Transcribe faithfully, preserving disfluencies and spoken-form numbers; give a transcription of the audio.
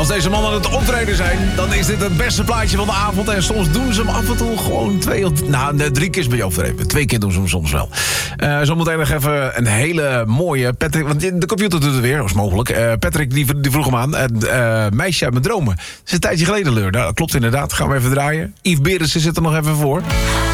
Als deze mannen aan het optreden zijn, dan is dit het beste plaatje van de avond. En soms doen ze hem af en toe gewoon twee of... Nou, drie keer is bij je overdreven. Twee keer doen ze hem soms wel. Uh, Zometeen nog even een hele mooie... Patrick, want de computer doet het weer, als mogelijk. Uh, Patrick die, die vroeg hem aan. Uh, Meisje uit mijn dromen. Dat is een tijdje geleden, Leur. Nou, dat klopt inderdaad. Gaan we even draaien. Yves Berensen zit er nog even voor.